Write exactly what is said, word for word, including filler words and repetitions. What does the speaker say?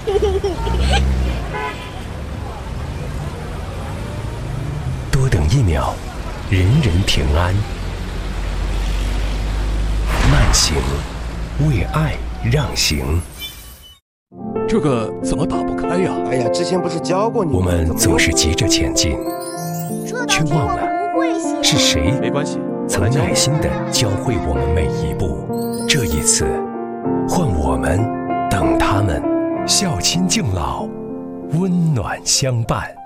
多等一秒，人人平安。慢行，为爱让行。 这个怎么打不开呀？ 哎呀，之前不是教过你吗？ 我们总是急着前进，却忘了是谁没关系， 曾耐心地教会我们每一步。这一次，换我们等他们，孝亲敬老，温暖相伴。